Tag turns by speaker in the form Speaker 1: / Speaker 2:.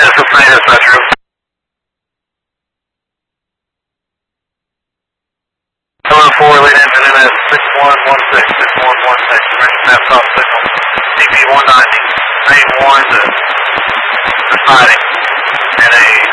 Speaker 1: Cincinnati dispatch room. 104, lead engine in at 6116, 6116, emergency snap stop signal, DP 190, main 1 to deciding, and a